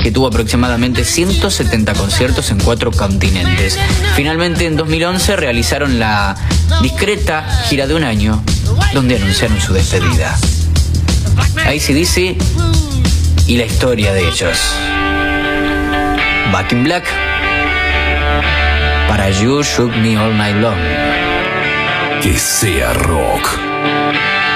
que tuvo aproximadamente 170 conciertos en 4 continentes. Finalmente, en 2011 realizaron la discreta gira de un año, donde anunciaron su despedida. AC/DC y la historia de ellos. Back in Black para You Shook Me All Night Long. Que sea rock.